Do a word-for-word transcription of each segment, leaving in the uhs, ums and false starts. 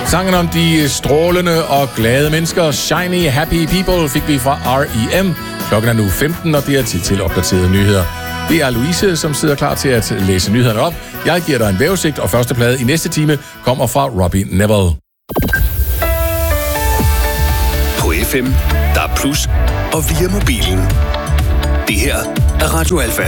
Sangen om de strålende og glade mennesker, Shiny Happy People, fik vi fra R E M. Klokken er nu femten, og det er tid til opdaterede nyheder. Det er Louise, som sidder klar til at læse nyhederne op. Jeg giver dig en vejrudsigt, og første plade i næste time kommer fra Robbie Neville. På F M, der er plus, og via mobilen. Det her er Radio Alfa.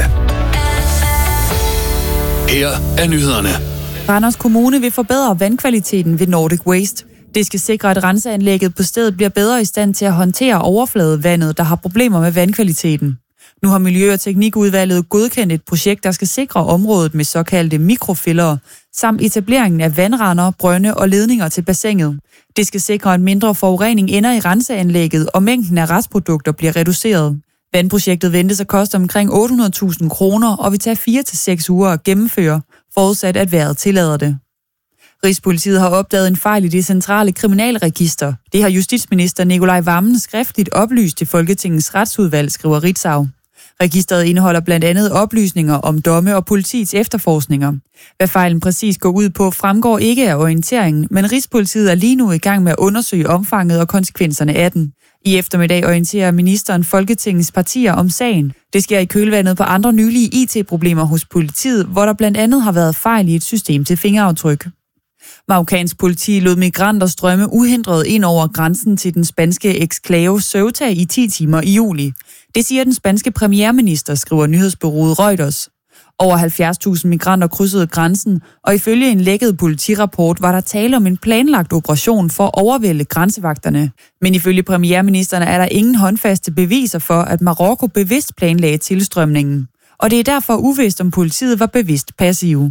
Her er nyhederne. Randers Kommune vil forbedre vandkvaliteten ved Nordic Waste. Det skal sikre, at renseanlægget på stedet bliver bedre i stand til at håndtere overfladevandet, der har problemer med vandkvaliteten. Nu har Miljø- og Teknikudvalget godkendt et projekt, der skal sikre området med såkaldte mikrofillere, samt etableringen af vandrender, brønde og ledninger til bassinet. Det skal sikre, at mindre forurening ender i renseanlægget, og mængden af restprodukter bliver reduceret. Vandprojektet ventes at koste omkring otte hundrede tusind kroner og vil tage fire til seks uger at gennemføre, forudsat at vejret tillader det. Rigspolitiet har opdaget en fejl i det centrale kriminalregister. Det har justitsminister Nikolaj Wammen skriftligt oplyst til Folketingets retsudvalg, skriver Ritzau. Registeret indeholder blandt andet oplysninger om domme og politiets efterforskninger. Hvad fejlen præcis går ud på, fremgår ikke af orienteringen, men Rigspolitiet er lige nu i gang med at undersøge omfanget og konsekvenserne af den. I eftermiddag orienterer ministeren Folketingets partier om sagen. Det sker i kølvandet på andre nylige I T-problemer hos politiet, hvor der blandt andet har været fejl i et system til fingeraftryk. Marokkansk politi lod migranter strømme uhindret ind over grænsen til den spanske eksklave Ceuta i ti timer i juli. Det siger den spanske premierminister, skriver nyhedsbureauet Reuters. Over halvfjerds tusind migranter krydsede grænsen, og ifølge en lækket politirapport var der tale om en planlagt operation for at overvælde grænsevagterne. Men ifølge premierministeren er der ingen håndfaste beviser for, at Marokko bevidst planlagde tilstrømningen. Og det er derfor uvist, om politiet var bevidst passive.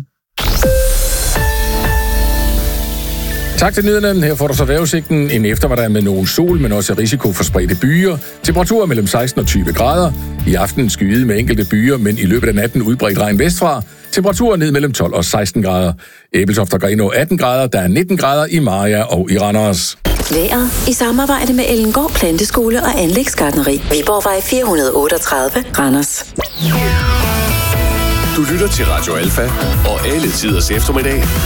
Tak til nyhederne. Her får du så vejrudsigten. En eftermiddag med nogen sol, men også risiko for spredte byer. Temperaturer mellem seksten og tyve grader. I aften skyet med enkelte byer, men i løbet af natten udbredt regn vestfra. Temperaturer ned mellem tolv og seksten grader. Ebeltoft og Grenaa atten grader. Der er nitten grader i Mariager og i Randers. Vejret i samarbejde med Ellengård Planteskole og Anlægsgartneri. Viborgvej fire hundrede otteogtredive, Randers. Du lytter til Radio Alfa og alle tiders eftermiddag